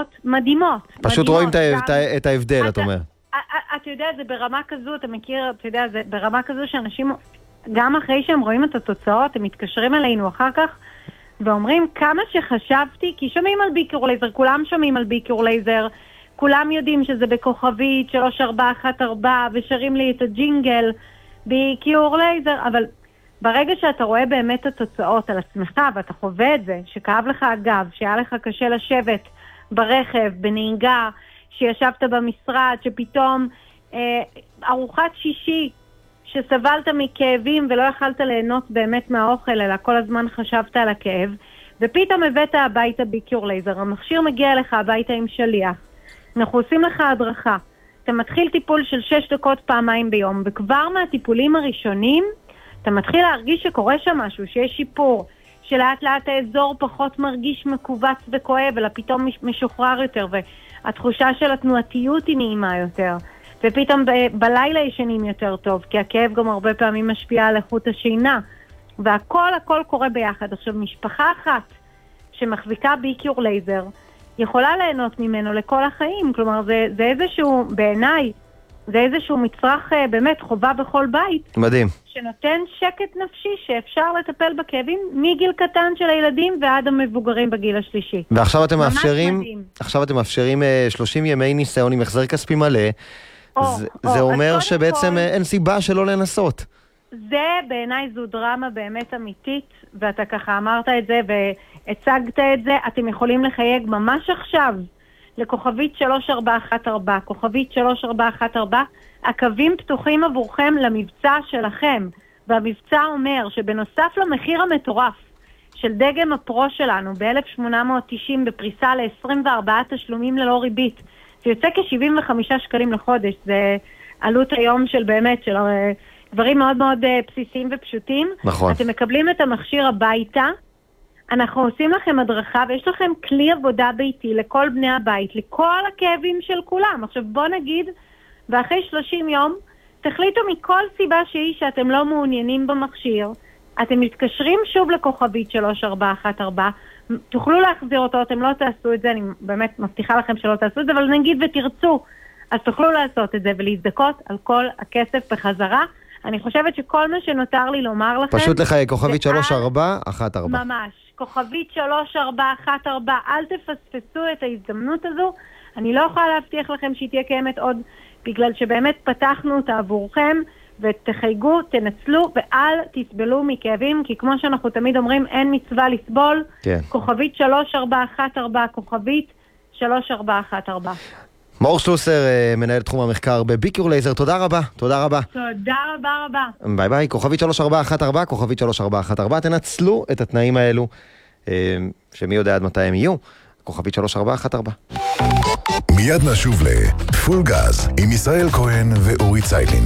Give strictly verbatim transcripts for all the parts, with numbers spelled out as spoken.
תוצאות מדהימות. פשוט רואים את ההבדל, את אומר. אתה יודע, זה ברמה כזו, אתה מכיר, אתה יודע, זה ברמה כזו שאנשים, גם אחרי שהם רואים את התוצאות, הם מתקשרים אלינו אחר כך, ואומרים כמה שחשבתי, כי שומעים על ביקור לייזר, כולם שומעים על ביקור לייזר, כולם יודעים שזה בכוכבית שלוש ארבע אחת ארבע, ושרים לי את הג'ינגל ביקור לייזר, אבל ברגע שאתה רואה באמת את התוצאות על עצמך, ואתה חווה את זה, שכאב לך הגב, שהיה לך קשה לשבת ברכב, בנהיגה, שישבת במשרד, שפתאום אה, ארוחת שישי, שסבלת מכאבים ולא יכלת ליהנות באמת מהאוכל, אלא כל הזמן חשבת על הכאב, ופתאום הבאת הביתה ביקור לייזר, המכשיר מגיע לך הביתה עם שליח, אנחנו עושים לך הדרכה, אתה מתחיל טיפול של שש דקות פעמיים ביום, וכבר מהטיפולים הראשונים, אתה מתחיל להרגיש שקורה שם משהו, שיש שיפור, שלאט לאט האזור פחות מרגיש מקובץ וכואב, אלא פתאום משוחרר יותר, והתחושה של התנועתיות היא נעימה יותר, ופתאום ב- בלילה ישנים יותר טוב, כי הכאב גם הרבה פעמים משפיע על איכות השינה, והכל הכל קורה ביחד. עכשיו, משפחה אחת שמחזיקה ביקור לייזר, יכולה ליהנות ממנו לכל החיים, כלומר זה, זה איזשהו, בעיניי, זה איזשהו מצרך באמת חובה בכל בית. מדהים. שנותן שקט נפשי שאפשר לטפל בכאבים מגיל קטן של הילדים ועד המבוגרים בגיל השלישי. ועכשיו אתם מאפשרים, עכשיו אתם מאפשרים שלושים ימי ניסיון עם החזר כספי מלא. או, זה, או, זה אומר שבעצם כל... אין סיבה שלא לנסות. זה בעיניי זו דרמה באמת אמיתית, ואתה ככה אמרת את זה והצגת את זה, אתם יכולים לחייג ממש עכשיו לכוכבית שלוש ארבע אחת ארבע, כוכבית שלוש ארבע אחת ארבע, הקווים פתוחים עבורכם למבצע שלכם, והמבצע אומר שבנוסף למחיר המטורף של דגם הפרו שלנו ב-אלף שמונה מאות תשעים בפריסה ל-עשרים וארבעה תשלומים ללא ריבית, זה יוצא כ-שבעים וחמישה שקלים לחודש, זה עלות היום של באמת, של דברים מאוד מאוד בסיסיים ופשוטים. נכון. אתם מקבלים את המכשיר הביתה, אנחנו עושים לכם הדרכה, ויש לכם כלי עבודה ביתי לכל בני הבית, לכל הכאבים של כולם. עכשיו בוא נגיד, ואחרי שלושים יום, תחליטו מכל סיבה שהיא שאתם לא מעוניינים במכשיר, אתם מתקשרים שוב לכוכבית שלוש ארבע אחת ארבע, תוכלו להחזיר אותו, אתם לא תעשו את זה, אני באמת מבטיחה לכם שלא תעשו את זה, אבל נגיד ותרצו, אז תוכלו לעשות את זה ולהזדכות על כל הכסף בחזרה. אני חושבת שכל מה שנותר לי לומר לכם... פשוט לחייג, כוכבית שלוש ארבע אחת ארבע. ממש, כוכבית שלוש ארבע אחת ארבע, אל תפספסו את ההזדמנות הזו. אני לא יכולה להבטיח לכם שהיא תהיה קיימת עוד, בגלל שבאמת פתחנו אותה עבורכם, ותחייגו, תנצלו, ואל תסבלו מכאבים, כי כמו שאנחנו תמיד אומרים, אין מצווה לסבול. כן. כוכבית שלוש ארבע אחת ארבע, כוכבית שלוש ארבע אחת ארבע. מאור שלוסר, מנהל תחום המחקר בביקור לייזר, תודה רבה, תודה רבה. תודה רבה רבה. ביי ביי, כוכבית שלוש ארבע אחת ארבע, כוכבית שלוש ארבע אחת ארבע, תנצלו את התנאים האלו, שמי יודע עד מתי הם יהיו, כוכבית שלוש ארבע אחת ארבע. מיד נשוב לפול גז, עם ישראל כהן ואורי ציילין.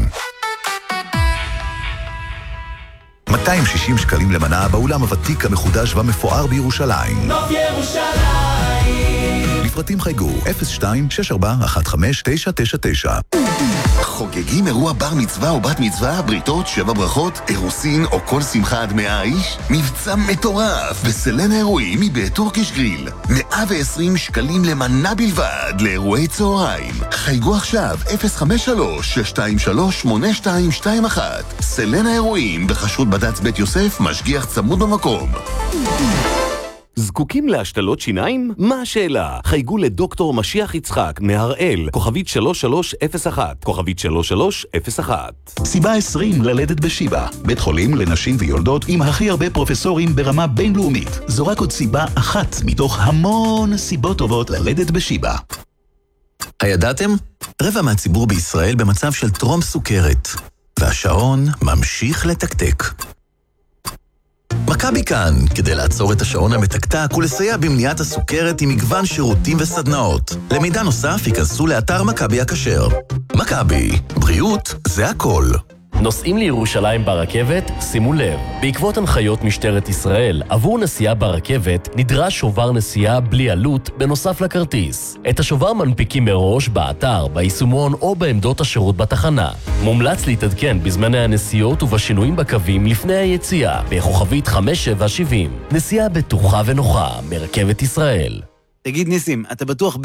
מאתיים ושישים שקלים למנה באולם הוותיק המחודש והמפואר בירושלים. נוף ירושלים. לפרטים חייגו אפס שתיים שש ארבע אחת חמש תשע תשע תשע. חוגגים אירוע בר מצווה או בת מצווה, בריתות, שבע ברכות, אירוסין או כל שמחה עד מאה איש? מבצע מטורף בסלן האירועים מבית טורקיש גריל. מאה ועשרים שקלים למנה בלבד לאירועי צהריים. חייגו עכשיו אפס חמש שלוש שש שתיים שלוש שמונה שתיים שתיים אחת. סלן האירועים בחשרות בד"ץ בית יוסף, משגיח צמוד במקום. זקוקים להשתלות שיניים? מה השאלה? חייגו לדוקטור משיח יצחק מהראל, כוכבית שלוש שלוש אפס אחת, כוכבית שלוש שלוש אפס אחת. סיבה עשרים ללדת בשיבא, בית חולים לנשים ויולדות עם הכי הרבה פרופסורים ברמה בינלאומית. זו רק עוד סיבה אחת מתוך המון סיבות טובות ללדת בשיבא. הידעתם? רבע מהציבור בישראל במצב של טרום סוכרת, והשעון ממשיך לתקתק. מכבי כאן, כדי לעצור את השעון המתקתק ולסייע במניעת הסוכרת עם מגוון שירותים וסדנאות. למידע נוסף ייכנסו לאתר מכבי הכשר. מכבי, בריאות זה הכל. נוסעים לירושלים ברכבת? שימו לב, בעקבות הנחיות משטרת ישראל, עבור נסיעה ברכבת נדרש שובר נסיעה בלי עלות בנוסף לכרטיס. את השובר מנפיקים מראש באתר, ביישומון או בעמדות השירות בתחנה. מומלץ להתעדכן בזמני הנסיעות ובשינויים בקווים לפני היציאה, בכוכבית חמש שבע שבעים. נסיעה בטוחה ונוחה מרכבת ישראל. תגיד ניסים, אתה בטוח